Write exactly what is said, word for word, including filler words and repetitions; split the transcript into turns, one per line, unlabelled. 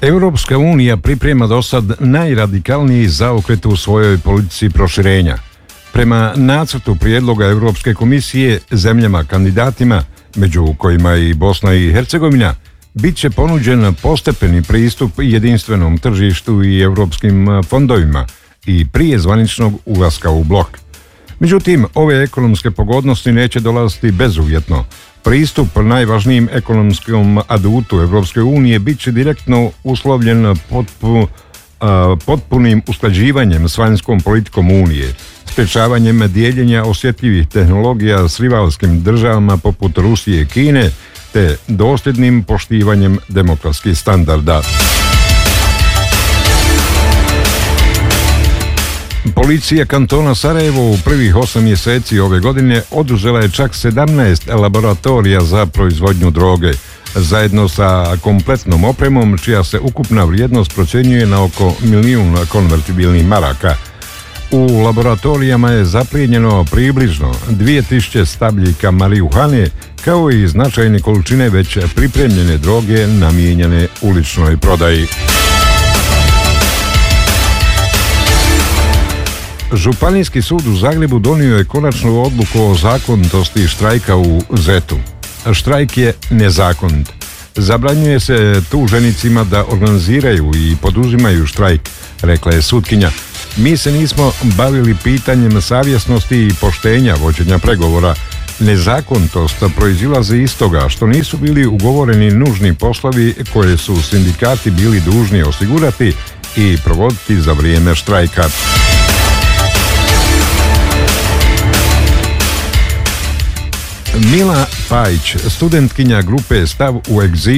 Europska unija priprema do sad najradikalniji zaokret u svojoj politici proširenja. Prema nacrtu prijedloga Europske komisije, zemljama kandidatima, među kojima i Bosna i Hercegovina, bit će ponuđen postepeni pristup jedinstvenom tržištu i europskim fondovima i prije zvaničnog ulaska u blok. Međutim, ove ekonomske pogodnosti neće dolaziti bezuvjetno. Pristup najvažnijim ekonomskom adutu Europske unije bit će direktno uslovljen potpu, a, potpunim usklađivanjem s vanjskom politikom Unije, sprječavanjem dijeljenja osjetljivih tehnologija s rivalskim državama poput Rusije i Kine, te dosljednim poštivanjem demokratskih standarda. Policija kantona Sarajevo u prvih osam mjeseci ove godine oduzela je čak sedamnaest laboratorija za proizvodnju droge, zajedno sa kompletnom opremom čija se ukupna vrijednost procjenjuje na oko milijun konvertibilnih maraka. U laboratorijama je zaplijenjeno približno dvije tisuće stabljika marihuane, kao i značajne količine već pripremljene droge namijenjene uličnoj prodaji. Županijski sud u Zagrebu donio je konačnu odluku o zakonitosti štrajka u Zetu. Štrajk je nezakonit. Zabranjuje se tuženicima da organiziraju i poduzimaju štrajk, rekla je sutkinja. Mi se nismo bavili pitanjem savjesnosti i poštenja vođenja pregovora. Nezakonitost proizilazi iz toga što nisu bili ugovoreni nužni poslovi koje su sindikati bili dužni osigurati i provoditi za vrijeme štrajka. Mila Pajić, studentkinja grupe Stav u egzilu,